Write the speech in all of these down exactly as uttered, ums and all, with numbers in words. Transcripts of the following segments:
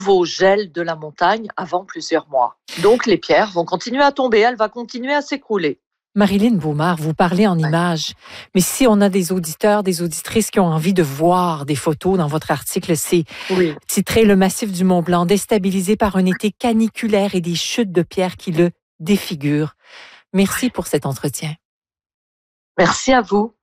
nouveau gel de la montagne avant plusieurs mois. Donc les pierres vont continuer à tomber, elles vont continuer à s'écrouler. Marilyn Beaumard, vous parlez en Ouais. images, mais si on a des auditeurs, des auditrices qui ont envie de voir des photos dans votre article, c'est Oui. titré « Le massif du Mont-Blanc, déstabilisé par un été caniculaire et des chutes de pierres qui le défigurent ». Merci pour cet entretien. Merci à vous.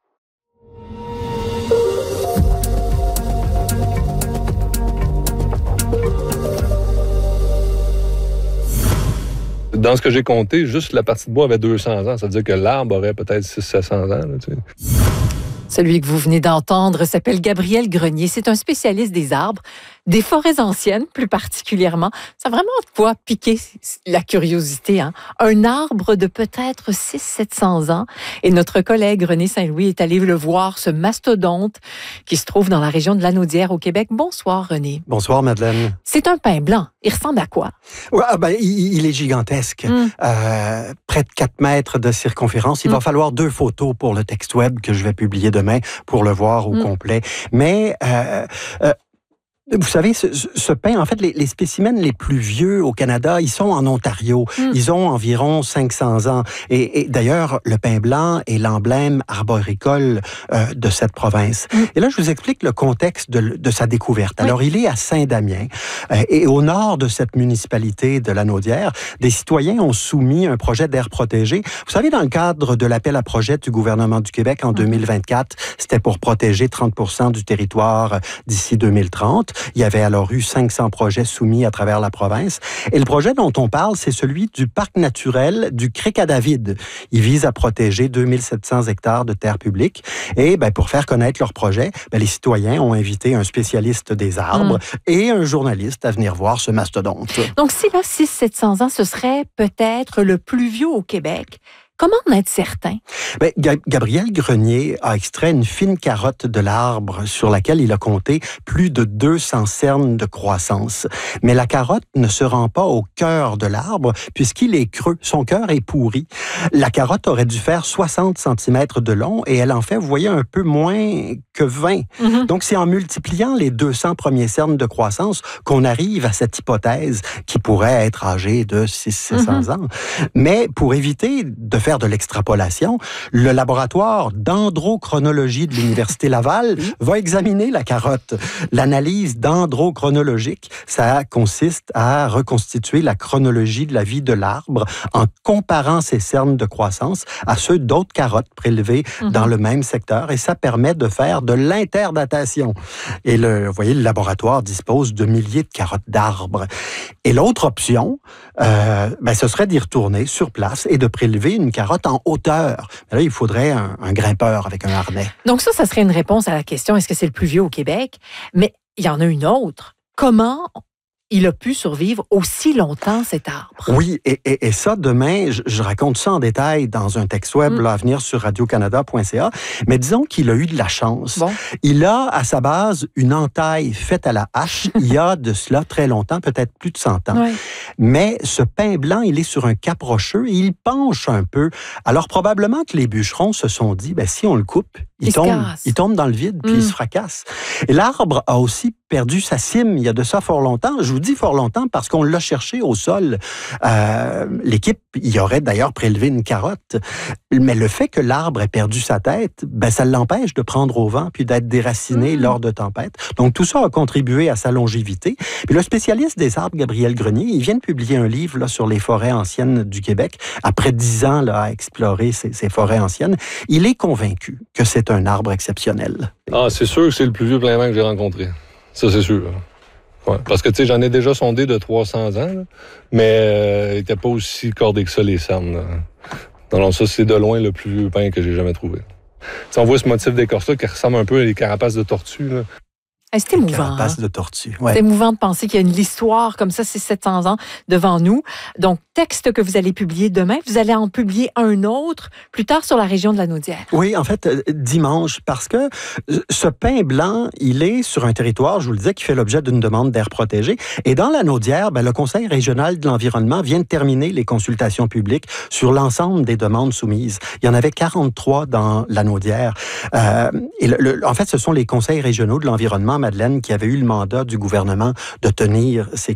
Dans ce que j'ai compté, juste la partie de bois avait deux cents ans. Ça veut dire que l'arbre aurait peut-être six cents à sept cents ans. Là, tu sais. Celui que vous venez d'entendre s'appelle Gabriel Grenier. C'est un spécialiste des arbres, des forêts anciennes plus particulièrement. Ça a vraiment de quoi piquer la curiosité. Hein? Un arbre de peut-être six cents à sept cents ans. Et notre collègue René Saint-Louis est allé le voir, ce mastodonte qui se trouve dans la région de Lanaudière au Québec. Bonsoir René. Bonsoir Madeleine. C'est un pin blanc. Il ressemble à quoi? Ouais, ben, il, il est gigantesque. Mm. Euh, près de quatre mètres de circonférence. Il Mm. va falloir deux photos pour le texte web que je vais publier demain pour le voir au Mm. complet. Mais euh, euh, vous savez, ce, ce pin, en fait, les, les spécimens les plus vieux au Canada, ils sont en Ontario. Mm. Ils ont environ cinq cents ans. Et, et d'ailleurs, le pin blanc est l'emblème arboricole euh, de cette province. Mm. Et là, je vous explique le contexte de, de sa découverte. Oui. Alors, il est à Saint-Damien. Euh, et au nord de cette municipalité de Lanaudière, des citoyens ont soumis un projet d'aire protégée. Vous savez, dans le cadre de l'appel à projet du gouvernement du Québec en Mm. deux mille vingt-quatre, c'était pour protéger trente pour cent du territoire d'ici deux mille trente. Il y avait alors eu cinq cents projets soumis à travers la province. Et le projet dont on parle, c'est celui du parc naturel du Cric-à-David. Il vise à protéger deux mille sept cents hectares de terres publiques. Et ben, pour faire connaître leur projet, ben, les citoyens ont invité un spécialiste des arbres Mm. et un journaliste à venir voir ce mastodonte. Donc, s'il a six cents à sept cents ans, ce serait peut-être le plus vieux au Québec. Comment en être certain? Ben, Ga- Gabriel Grenier a extrait une fine carotte de l'arbre sur laquelle il a compté plus de deux cents cernes de croissance. Mais la carotte ne se rend pas au cœur de l'arbre puisqu'il est creux. Son cœur est pourri. La carotte aurait dû faire soixante centimètres de long et elle en fait, vous voyez, un peu moins que vingt. Mm-hmm. Donc, c'est en multipliant les deux cents premiers cernes de croissance qu'on arrive à cette hypothèse qui pourrait être âgée de six cents à sept cents ans. Mais pour éviter de faire de l'extrapolation, le laboratoire dendrochronologie de l'Université Laval va examiner la carotte. L'analyse dendrochronologique, ça consiste à reconstituer la chronologie de la vie de l'arbre en comparant ses cernes de croissance à ceux d'autres carottes prélevées Mhm. dans le même secteur et ça permet de faire de l'interdatation. Et le, vous voyez, le laboratoire dispose de milliers de carottes d'arbres. Et l'autre option, euh, ben, ce serait d'y retourner sur place et de prélever une carotte en hauteur. Mais là, il faudrait un, un grimpeur avec un harnais. Donc ça, ça serait une réponse à la question, est-ce que c'est le plus vieux au Québec? Mais il y en a une autre. Comment il a pu survivre aussi longtemps, cet arbre? Oui, et, et, et ça, demain, je, je raconte ça en détail dans un texte web Mm. là, à venir sur radio canada point c a. Mais disons qu'il a eu de la chance. Bon. Il a, à sa base, une entaille faite à la hache il y a de cela très longtemps, peut-être plus de cent ans. Ouais. Mais ce pin blanc, il est sur un cap rocheux et il penche un peu. Alors, probablement que les bûcherons se sont dit, ben, si on le coupe, il, Il se tombe, casse. il tombe dans le vide, puis Mm. il se fracasse. Et l'arbre a aussi perdu sa cime il y a de ça fort longtemps. Je vous dis fort longtemps parce qu'on l'a cherché au sol. Euh, l'équipe y aurait d'ailleurs prélevé une carotte. Mais le fait que l'arbre ait perdu sa tête, ben, ça l'empêche de prendre au vent puis d'être déraciné Mm. lors de tempêtes. Donc, tout ça a contribué à sa longévité. Puis le spécialiste des arbres, Gabriel Grenier, il vient de publier un livre là, sur les forêts anciennes du Québec. Après dix ans là, à explorer ces, ces forêts anciennes, il est convaincu que c'est un arbre exceptionnel. Ah, c'est sûr que c'est le plus vieux plein vent que j'ai rencontré. Ça, c'est sûr. Ouais. Parce que, tu sais, j'en ai déjà sondé de trois cents ans, là, mais euh, il n'était pas aussi cordé que ça, les cernes. Là. Donc, ça, c'est de loin le plus vieux pin que j'ai jamais trouvé. T'sais, on voit ce motif d'écorce-là qui ressemble un peu à les carapaces de tortue. Là. Eh, C'est émouvant. Carapace hein? de tortue. C'est Ouais. émouvant de penser qu'il y a une histoire comme ça, c'est sept cents ans devant nous. Donc, texte que vous allez publier demain, vous allez en publier un autre plus tard sur la région de Lanaudière. Oui, en fait, euh, dimanche, parce que euh, ce pin blanc, il est sur un territoire, je vous le disais, qui fait l'objet d'une demande d'aire protégée. Et dans la Naudière, ben, le Conseil régional de l'environnement vient de terminer les consultations publiques sur l'ensemble des demandes soumises. Il y en avait quarante-trois dans la Naudière. Euh, et le, le, en fait, ce sont les conseils régionaux de l'environnement, Madeleine, qui avaient eu le mandat du gouvernement de tenir ces